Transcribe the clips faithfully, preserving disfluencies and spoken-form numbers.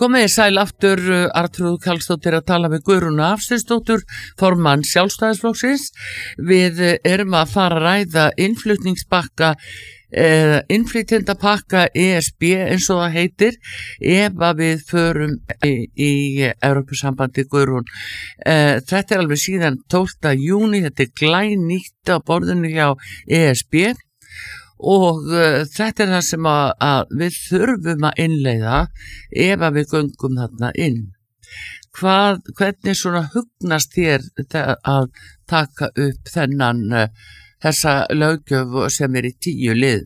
Komið sæl aftur, Arnþrúður Karlsdóttir að tala við Guðrúnu Hafsteinsdóttur, formann Sjálfstæðisflokksins. Við erum að fara að ræða innflutningspakka, eh, innflytjendapakka E S B eins og það heitir, ef að við förum í, í Evrópusambandi, Guðrún. Eh, þetta er alveg síðan tólfta júní, þetta er glænýtt á borðinu hjá E S B. Og uh, þetta er það sem að, að við þurfum að innleiða ef að við göngum þarna inn. Hvað, hvernig svona hugnast þér að taka upp þennan uh, þessa löggjöf sem er í tíu lið?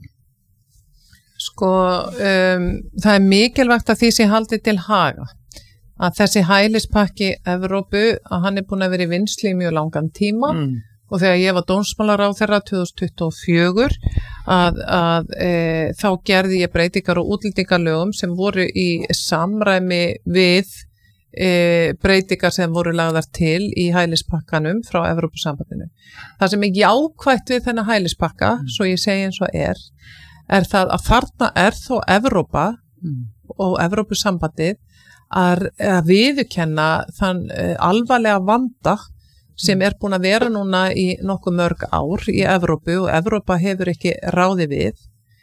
Sko, um, það er mikilvægt að því sé haldið til haga. Að þessi hælispakki Evrópu, að hann er búin að vera í vinnslu í mjög langan tíma. Mm. Og þegar ég var dómsmálaráðherra tvö þúsund tuttugu og fjögur að, að e, þá gerði ég breytingar og útlendingalögum sem voru í samræmi við e, breytingar sem voru lagðar til í hælispakkanum frá Evrópusambandinu. Það sem er jákvætt við þennan hælispakka, mm. svo ég segi eins og er, er það að þarna er þó Evrópa mm. og Evrópusambandið að, að viðurkenna þann e, alvarlega vanda sem er búin að vera núna í nokkuð mörg ár í Evrópu og Evrópa hefur ekki ráði við.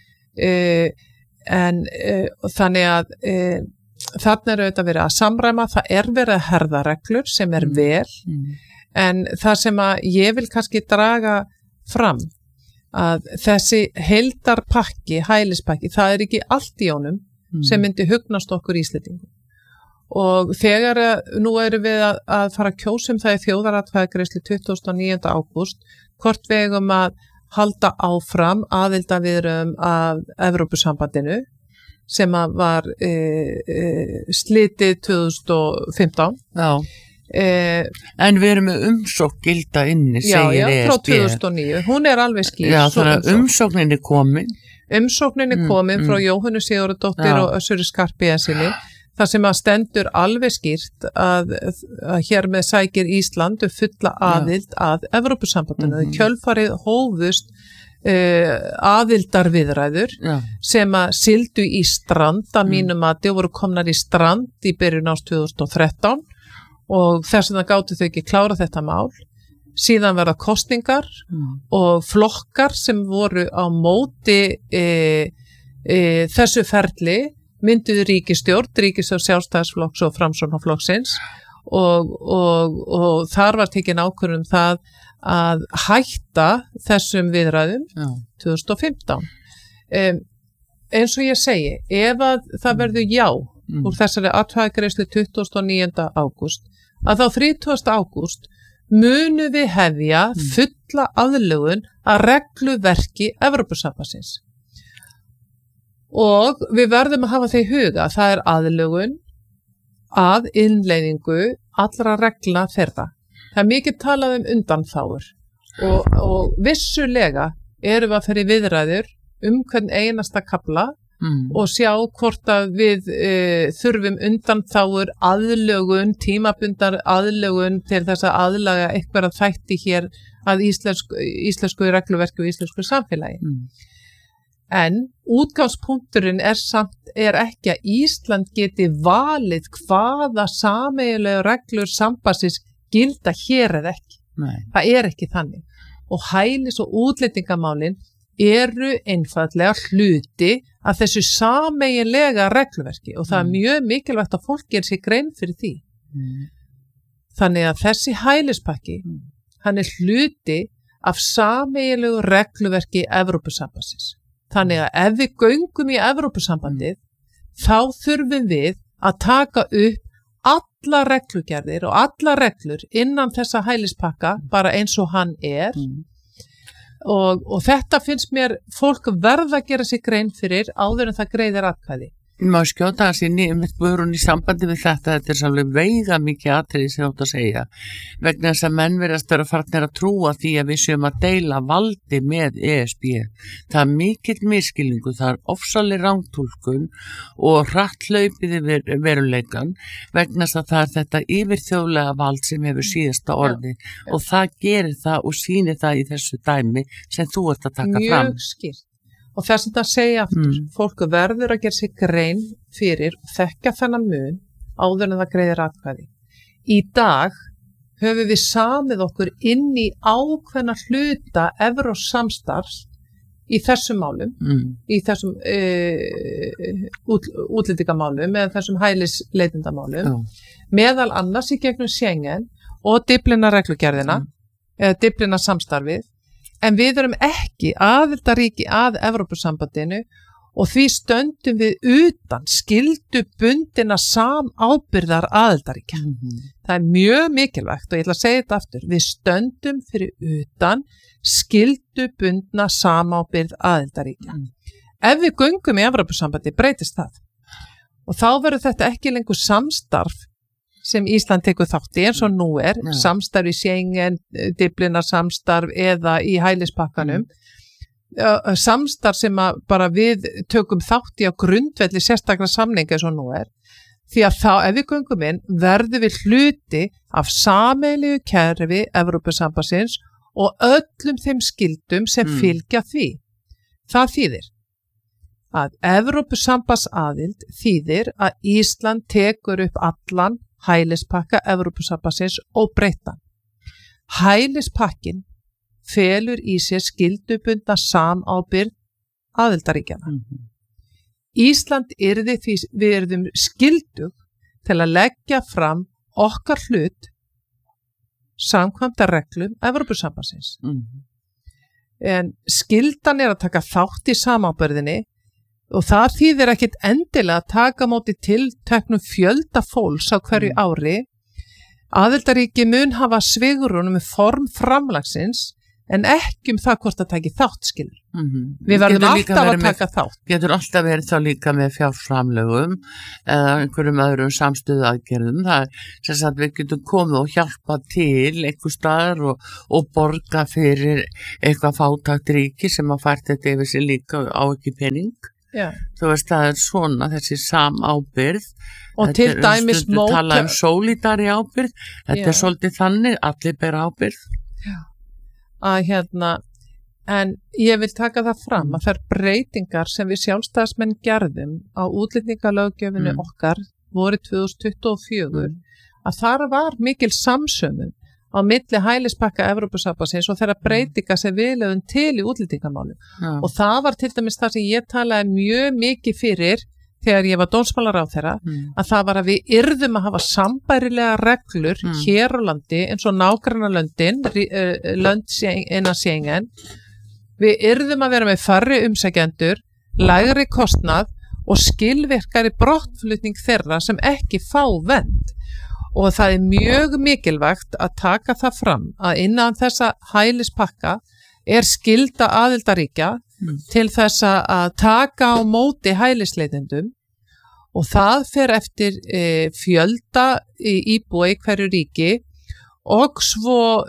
Uh, en uh, þannig að uh, þarna er auðvitað verið að samræma, það er verið að herða reglur sem er vel, mm. en það sem að ég vil kannski draga fram að þessi heildarpakki, hælispakki, það er ekki allt í honum mm. sem myndi hugnast okkur Íslendingum. Og þegar nú erum við að, að fara að kjósa um það í þjóðaratkvæðagreiðslu tuttugasta og níunda ágúst, hvort við eigum að halda áfram aðildarviðræðum af Evrópusambandinu sem að var e, e, slitið tvö þúsund og fimmtán. Já. E, en við erum með umsókn gilda inni, segir já, já, E S B. Frá tvö þúsund og níu. Hún er alveg skýr. Já, þannig að umsóknin er komin. Umsóknin er komin mm, frá mm. Jóhönnu Sigurðardóttur og Össuri Skarphéðinssyni. Það sem að stendur alveg skýrt að, að hér með sækir Ísland fulla aðild Já. Að Evrópusambandinu. Mm-hmm. Kjölfarið hófust uh, aðildarviðræður Já. Sem að sigldu í strand að mm. mínum að þau voru komnar í strand í byrjun árs tvö þúsund og þrettán og þess vegna gátu þau ekki klára þetta mál. Síðan verða kosningar mm. og flokkar sem voru á móti e, e, þessu ferli mynduðu ríkisstjórn, ríkisstjórn Sjálfstæðisflokks og Framsóknarflokksins og, og, og þar var tekin ákvörðun það að hætta þessum viðræðum Já. tvö þúsund og fimmtán. Um, eins og ég segi, ef að það verður já mm. úr þessari atkvæðagreiðslu tuttugasta og níunda ágúst, að þá þrítugasta ágúst munu við hefja mm. fulla aðlögun að regluverki Evrópusambandsins. Og við verðum að hafa þeir huga, það er aðlögun að innleiðingu allra reglna þeirra. Það er mikið talað um undanþágur og, og vissulega erum við að fyrir viðræður um hvern einasta kafla mm. og sjá hvort að við e, þurfum undanþágur, aðlögun, tímabundar aðlögun til þess að aðlaga eitthvað að þætti hér að íslensku, íslensku regluverki og íslensku samfélagi. Mm. En útgangspunkturinn er samt er ekki að Ísland geti valið hvaða sameiginlegu reglur sambandsins gilda hér eða ekki. Nei. Það er ekki þannig. Og hælis- og útlendingamálin eru einfaldlega hluti af þessu sameiginlega regluverki og það mm. er mjög mikilvægt að fólk gerir sér grein fyrir því. Mm. Þannig að þessi hælispakki, mm. hann er hluti af sameiginlegu regluverki Evrópusambandsins. Þannig að ef við göngum í Evrópusambandið, þá þurfum við að taka upp alla reglugerðir og alla reglur innan þessa hælispakka, bara eins og hann er. Mm. Og, og þetta finnst mér fólk verða að gera sig grein fyrir áður en það greiðir atkvæði. Má skjóta hans í nýjum búrun í sambandi við þetta, þetta er svolítið veiga mikið atriði sem þú átt að segja, vegna þess að menn verðast vera farnir að trúa því að við séum að deila valdi með E S B. Það er mikill misskilningu, það er ofsaleg rángtúlkun og hratt hlaupið yfir veruleikan, vegna þess að það er þetta yfirþjóðlega vald sem hefur síðasta orði já, já. Og það gerir það og sýnir það í þessu dæmi sem þú ert að taka Mjög fram. Mjög skýrt. og þess að það segja aftur, Mm. fólk verður að gera sig grein fyrir og þekka þennan mun áður en það greiðir atkvæði. Í dag höfum við samið okkur inn í ákveðna hluta Evróps samstarfs í þessum málum, mm. í þessum uh, út, útlendingamálum eða þessum hælisleitendamálum, Já. meðal annars í gegnum Schengen og Dyflinnar-reglugerðina, Mm. eða Dyflinnar-samstarfið, en við erum ekki aðildarríki að Evrópusambandinu og því stöndum við utan skyldubundina samábyrgðar aðildarríkja. Mm-hmm. Það er mjög mikilvægt og ég ætla að segja þetta aftur. Við stöndum fyrir utan skyldubundna samábyrgð aðildarríkja. Mm. Ef við göngum í Evrópusambandi breytist það. Og þá verður þetta ekki lengur samstarf sem Ísland tekur þátt í eins og nú er, Já. samstarf í Schengen, Dyflinnar samstarf eða í hælispakkanum. Mm. Samstarf sem að bara við tökum þátt í á grundvelli sérstakra samninga eins og nú er. Því að þá, ef við göngum inn, verðum við hluti af sameiginlegu kerfi Evrópusambandsins og öllum þeim skyldum sem Mm. fylgja því. Það þýðir að Evrópusambandsaðild þýðir að Ísland tekur upp allan hælispakka Evrópusambandsins og breytan. Hælispakkin felur í sér skyldubundna samábyrgð aðildarríkjanna. Mm-hmm. Ísland yrði því við erum skyldug til að leggja fram okkar hlut samkvæmt að reglum Evrópusambandsins. Mm-hmm. En skyldan er að taka þátt í samábyrðinni og það þýðir ekkit endilega að taka móti tilteknum fjölda fólks á hverju Mm. ári. Aðildarríki mun hafa svigrúm með form framlagsins en ekki um það hvort að taki þátt skilur. Mm-hmm. Við verðum Getur líka alltaf að verið með- taka þátt. Getur alltaf verið þá líka með fjárframlögum eða einhverjum öðrum samstöðu aðgerðum. Það er sem sagt við getum komið og hjálpa til einhver staðar og, og borga fyrir eitthvað fátækt ríki sem að fært þetta yfir sig líka á ekki pening. Já. Þú veist, það er svona þessi samábyrgð. Og Þetta til er dæmis stundum móta- talað um sólidari ábyrgð. Þetta Já. er svolítið þannig, allir bera ábyrgð. að hérna, en ég vil taka það fram að þær breytingar sem við sjálfstæðismenn gerðum á útlendingalöggjöfinu Mm. okkar voru tvö þúsund tuttugu og fjögur, Mm. að þar var mikil samsömun á milli hælispakka Evrópusambandsins og þeirra breytinga sem við lögum til í útlendingamálum. Já. Og það var til dæmis það sem ég talaði mjög mikið fyrir þegar ég var dómsmálaráðherra, Mm. að það var að við yrðum að hafa sambærilega reglur Mm. hér á landi eins og nágrannalöndin, uh, lönd innan Schengen. Við yrðum að vera með færri umsækjendur, lægri kostnað og skilvirkari brottflutning þeirra sem ekki fá vernd. Og það er mjög mikilvægt að taka það fram að innan þessa hælispakka er skylda aðildaríkja Mm. til þess að taka á móti hælisleitendum og það fer eftir e, fjölda íbúa í hverju ríki og svo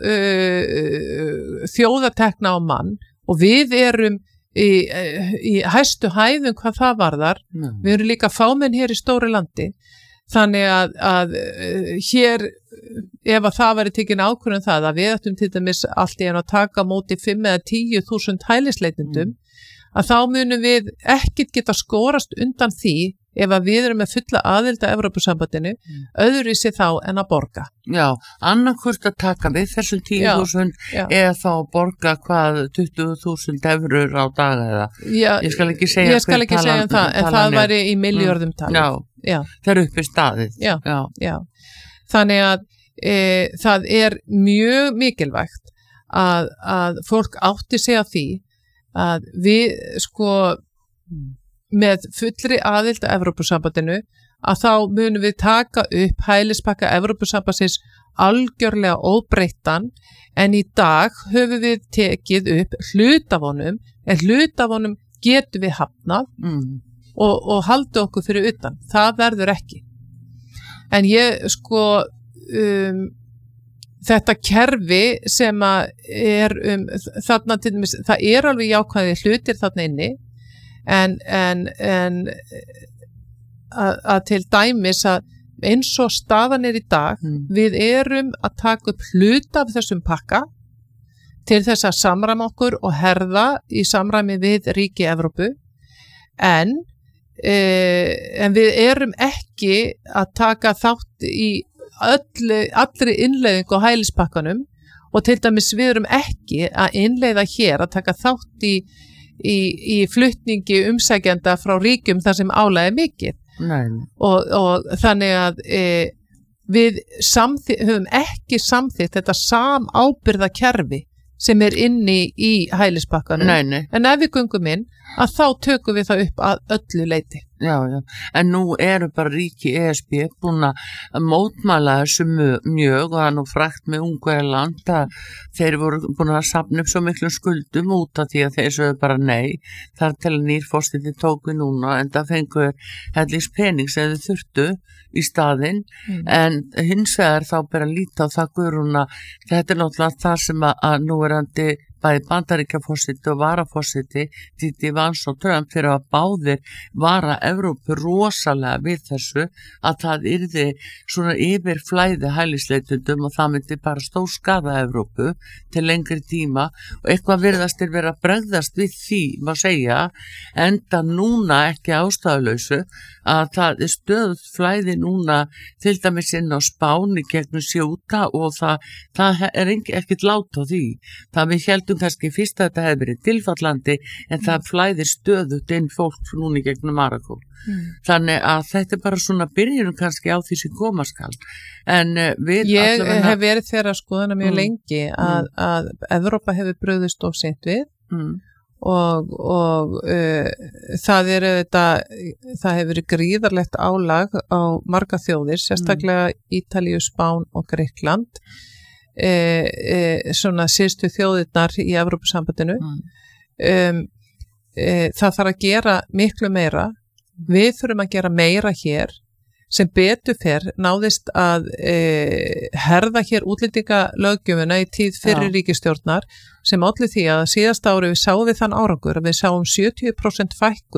e, þjóðatekna á mann og við erum í, í hæstu hæðum hvað það varðar. Já. Við erum líka fámenn hér í stóru landi. Þannig að, að uh, hér, ef að það væri tekin ákvörðun það að við ættum til dæmis allt í einu að taka á móti fimm eða tíu þúsund hælisleitendum, að þá munum við ekkit geta skorast undan því ef að við erum með fulla aðild að Evrópusambandinu, Mm. öðruvísi þá en að borga. Já, annarkvort að taka við þessum tíu þúsund Já. eða þá að borga hvað tuttugu þúsund eurur á dag eða. Já, Ég skal ekki segja ég skal hver ekki segja talan- um það, en talan það er. væri í milljörðum talið. Já, Já. það er uppi staðið. Já. Já. Já, þannig að e, það er mjög mikilvægt að, að fólk átti sig á því að við sko með fullri aðild að Evrópusambandinu að þá munum við taka upp hælispakka Evrópusambandsins algjörlega óbreyttan en í dag höfum við tekið upp hlutafonum en hlutafonum getum við hafnað Mm. og, og halda okkur fyrir utan. Það verður ekki. En ég sko um, þetta kerfi sem að er um þarna til dæmis, það er alveg jákvæði hlutir þarna inni en, en, en að, að til dæmis að eins og staðan er í dag, Mm. við erum að taka upp hluta af þessum pakka til þess að samræma okkur og herða í samræmi við ríki Evrópu en, e, en við erum ekki að taka þátt í öllu, allri innleiðingu á hælispakkanum og til dæmis við erum ekki að innleiða hér að taka þátt í, í, í flutningi umsækjanda frá ríkjum þar sem álæði mikið. Nei. Og, og þannig að e, við samþy, höfum ekki samþýtt þetta samábyrða kerfi sem er inni í hælispakkanum. Nei, nei. En ef við göngum inn, að þá tökum við það upp að öllu leyti. Já, já. En nú eru bara ríki E S B búin að mótmæla þessu mjög og það er nú frægt með Ungverjaland að þeir voru búin að safna upp svo miklu skuldum út af því að þeir sögðu bara nei. Þar til að nýr forseti tók við núna en það fengu hellings pening sem þau þurftu í staðinn mm. en hins vegar þá bara líta á það Guðrún að þetta er náttúrulega það sem að, að núverandi bæði Bandaríkjaforseti og varaforseti Dídí Vance og Trump fyrir að báðir vara Evrópu rosalega við þessu að það yrði svona yfir flæði hælisleitundum og það myndi bara stórskaða Evrópu til lengri tíma og eitthvað virðast er verið að bregðast við því, maður segja, enda núna ekki ástæðulausu að það er stöðuð flæði núna til dæmis inn á Spáni gegnum Sjúta og það, það er ekkert lát á því. Það við heldum kannski fyrst að þetta hefði verið tilfallandi en mm. það flæðir stöðugt inn fólk núna í gegnum Marakó. Mm. Þannig að þetta er bara svona byrjunum kannski á því sem koma skal. En við Ég allavega... hef verið þeirra skoðana mjög mm. lengi að, mm. að Evrópa hefur brugðist of seint við mm. og, og uh, það er þetta, það hefur verið gríðarlegt álag á marga þjóðir, sérstaklega mm. Ítalíu, Spán og Grikkland. E, e, svona síðustu þjóðirnar í Evrópusambandinu mm. um, e, það þarf að gera miklu meira við þurfum að gera meira hér sem betur fer náðist að e, herða hér útlendingalöggjöfina í tíð fyrir ja. ríkisstjórnar sem olli því að síðasta ári við sáum við þann árangur að við sáum sjötíu prósent fækkun